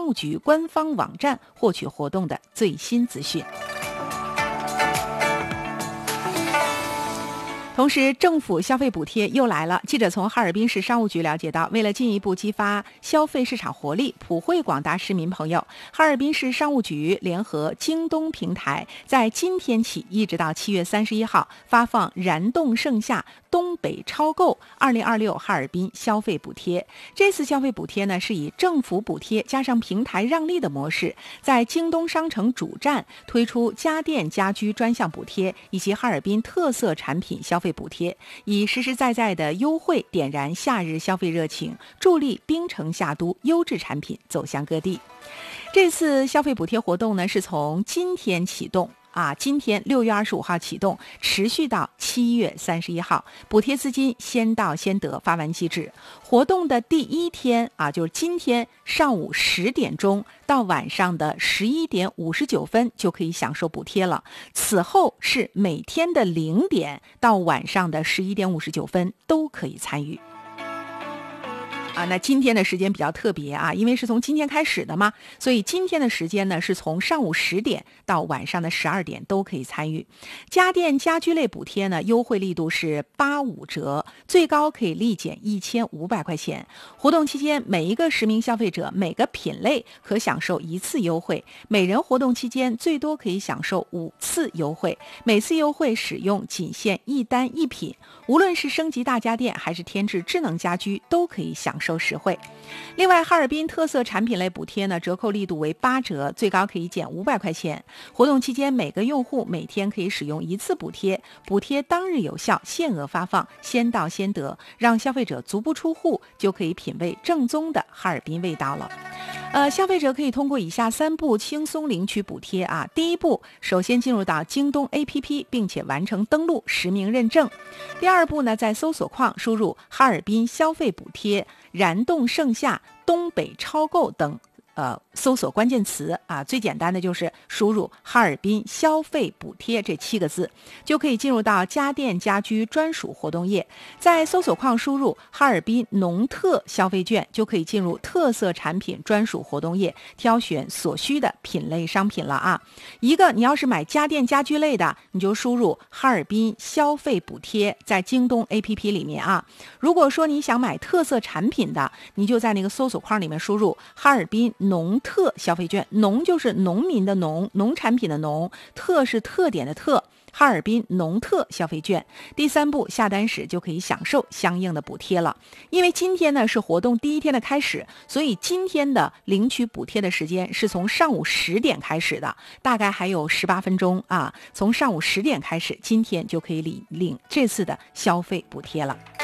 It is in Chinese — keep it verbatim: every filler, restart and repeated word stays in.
商务局官方网站获取活动的最新资讯。同时，政府消费补贴又来了。记者从哈尔滨市商务局了解到，为了进一步激发消费市场活力，普惠广大市民朋友，哈尔滨市商务局联合京东平台，在今天起一直到七月三十一号发放燃动盛夏东北超购二零二六哈尔滨消费补贴。这次消费补贴呢，是以政府补贴加上平台让利的模式，在京东商城主站推出家电家居专项补贴以及哈尔滨特色产品消费补贴，以实实在在的优惠点燃夏日消费热情，助力冰城夏都优质产品走向各地。这次消费补贴活动呢，是从今天启动啊，今天六月二十五号启动，持续到七月三十一号，补贴资金先到先得发完即止。活动的第一天啊，就是今天上午十点钟到晚上的十一点五十九分就可以享受补贴了。此后是每天的零点到晚上的十一点五十九分都可以参与。啊，那今天的时间比较特别啊，因为是从今天开始的嘛，所以今天的时间呢是从上午十点到晚上的十二点都可以参与。家电家居类补贴呢，优惠力度是八五折，最高可以立减一千五百块钱。活动期间，每一个实名消费者每个品类可享受一次优惠，每人活动期间最多可以享受五次优惠，每次优惠使用仅限一单一品。无论是升级大家电还是添置智能家居，都可以享受实惠。另外，哈尔滨特色产品类补贴呢，折扣力度为八折，最高可以减五百块钱。活动期间，每个用户每天可以使用一次补贴，补贴当日有效，限额发放，先到先得，让消费者足不出户就可以品味正宗的哈尔滨味道了。呃，消费者可以通过以下三步轻松领取补贴啊。第一步，首先进入到京东 A P P， 并且完成登录实名认证。第二步呢，在搜索框输入哈尔滨消费补贴、燃动盛夏、东北超购等呃，搜索关键词啊，最简单的就是输入哈尔滨消费补贴这七个字，就可以进入到家电家居专属活动页。在搜索框输入哈尔滨农特消费券，就可以进入特色产品专属活动页，挑选所需的品类商品了啊。一个你要是买家电家居类的，你就输入哈尔滨消费补贴，在京东 A P P 里面啊。如果说你想买特色产品的，你就在那个搜索框里面输入哈尔滨农特消费券，农就是农民的农，农产品的农，特是特点的特，哈尔滨农特消费券。第三步，下单时就可以享受相应的补贴了。因为今天呢是活动第一天的开始，所以今天的领取补贴的时间是从上午十点开始的，大概还有十八分钟啊。从上午十点开始，今天就可以领领这次的消费补贴了。